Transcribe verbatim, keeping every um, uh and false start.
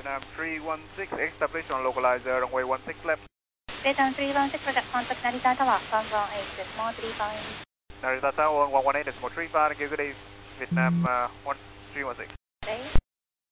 Vietnam three one six, establish on localizer, runway one six left. Vietnam three one six, project contact Narita Tower, one one eight, decimal three five. Narita Tower, one one eight, decimal three five, thank you, good day. Vietnam uh, one three one six.